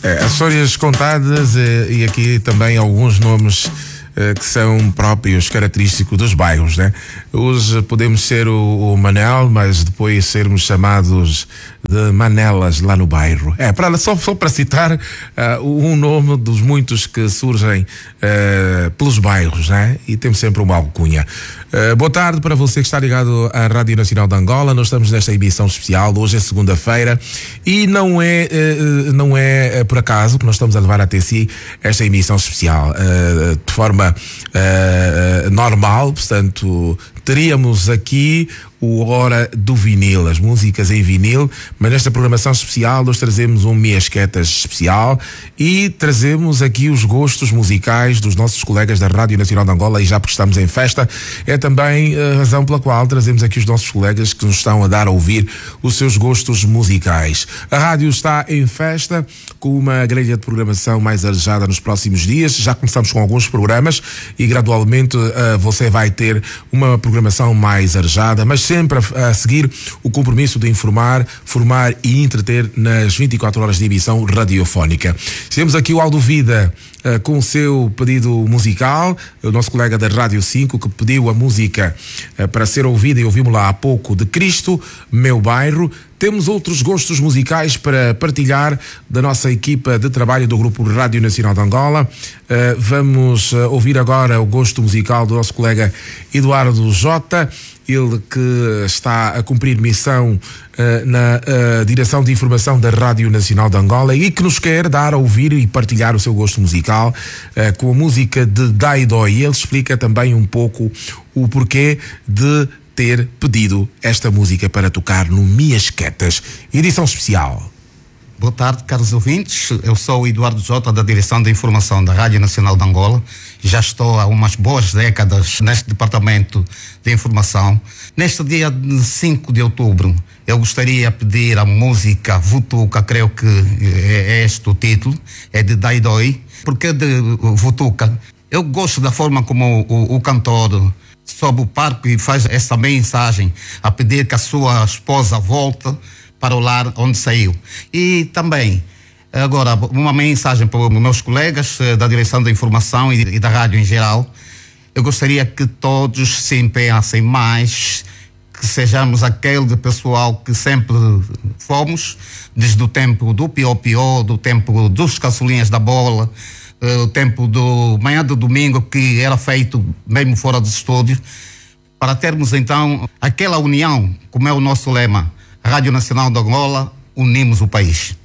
As histórias contadas e aqui também alguns nomes que são próprios, característicos dos bairros, né? Hoje podemos ser o Manel, mas depois sermos chamados de Manelas lá no bairro. Só para citar um nome dos muitos que surgem pelos bairros, né? E temos sempre uma alcunha. Boa tarde para você que está ligado à Rádio Nacional de Angola. Nós estamos nesta emissão especial. Hoje é segunda-feira e não é por acaso que nós estamos a levar até si esta emissão especial de forma normal. Portanto, teríamos aqui o Hora do Vinil, as músicas em vinil, mas nesta programação especial nós trazemos um Miasquetas especial e trazemos aqui os gostos musicais dos nossos colegas da Rádio Nacional de Angola, e já porque estamos em festa, é também a razão pela qual trazemos aqui os nossos colegas que nos estão a dar a ouvir os seus gostos musicais. A rádio está em festa, com uma grelha de programação mais arejada nos próximos dias. Já começamos com alguns programas e gradualmente você vai ter uma programação mais arejada, mas sempre a seguir o compromisso de informar, formar e entreter nas 24 horas de emissão radiofónica. Temos aqui o Aldo Vida com o seu pedido musical, o nosso colega da Rádio 5 que pediu a música para ser ouvida e ouvimos lá há pouco, de Cristo, Meu Bairro. Temos outros gostos musicais para partilhar da nossa equipa de trabalho do Grupo Rádio Nacional de Angola. Vamos ouvir agora o gosto musical do nosso colega Eduardo Jota, ele que está a cumprir missão na direção de informação da Rádio Nacional de Angola e que nos quer dar a ouvir e partilhar o seu gosto musical com a música de Daidoi. Ele explica também um pouco o porquê de ter pedido esta música para tocar no Miasquetas, edição especial. Boa tarde, caros ouvintes. Eu sou o Eduardo Jota, da Direção de Informação da Rádio Nacional de Angola. Já estou há umas boas décadas neste departamento de informação. Neste dia 5 de outubro, eu gostaria de pedir a música Vutuca, creio que é este o título, é de Daidoi. Porque de Vutuca? Eu gosto da forma como o cantor sobe o palco e faz essa mensagem a pedir que a sua esposa volte para o lar onde saiu. E também, agora, uma mensagem para os meus colegas da Direção da Informação e da Rádio em geral. Eu gostaria que todos se empenhassem mais, que sejamos aquele pessoal que sempre fomos, desde o tempo do Pior, do tempo dos caçulinhas da bola, o tempo do manhã do domingo, que era feito mesmo fora dos estúdios, para termos então aquela união, como é o nosso lema, Rádio Nacional de Angola, unimos o país.